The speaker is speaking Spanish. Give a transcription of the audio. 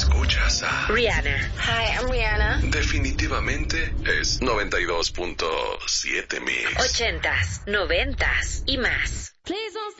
Escuchas a Rihanna. Hi, I'm Rihanna. Definitivamente es 92.7 Mix. 80s, 90s y más.